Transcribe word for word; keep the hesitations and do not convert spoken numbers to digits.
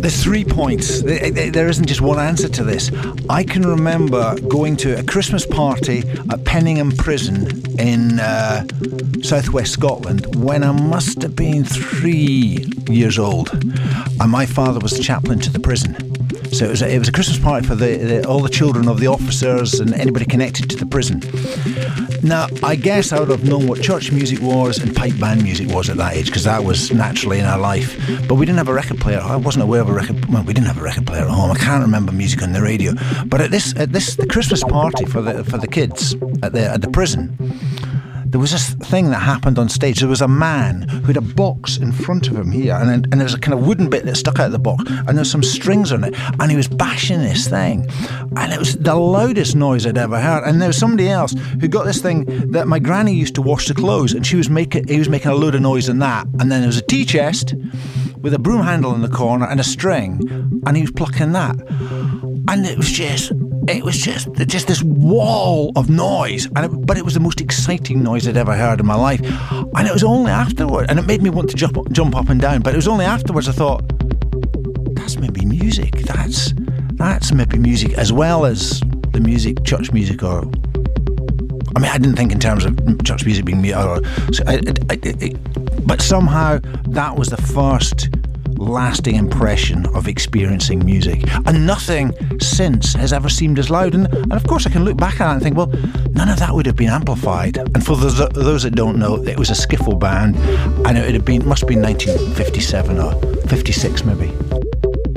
There's three points. There isn't just one answer to this. I can remember going to a Christmas party at Penningham Prison in uh, southwest Scotland when I must have been three years old, and my father was the chaplain to the prison. So it was a, it was a Christmas party for the, the, all the children of the officers and anybody connected to the prison. Now, I guess I would have known what church music was and pipe band music was at that age, because that was naturally in our life. But we didn't have a record player. I wasn't aware of a record. Well, we didn't have a record player at home. I can't remember music on the radio. But at this, at this, the Christmas party for the for the kids at the at the prison, there was this thing that happened on stage. There was a man who had a box in front of him here, and, and there was a kind of wooden bit that stuck out of the box, and there was some strings on it, and he was bashing this thing, and it was the loudest noise I'd ever heard. And there was somebody else who got this thing that my granny used to wash the clothes, and she was making, he was making a load of noise in that. And then there was a tea chest with a broom handle in the corner and a string, and he was plucking that. And it was just... It was just just this wall of noise, and it, but it was the most exciting noise I'd ever heard in my life. And it was only afterward, and it made me want to jump jump up and down. But it was only afterwards I thought, that's maybe music. That's that's maybe music as well as the music, church music, or I mean, I didn't think in terms of church music being music, or, so I, I, I, but somehow that was the first lasting impression of experiencing music, and nothing since has ever seemed as loud. And, and of course I can look back at it and think, well, none of that would have been amplified. And for those, those that don't know, it was a skiffle band, and it would have been, must have been nineteen fifty-seven or fifty-six maybe.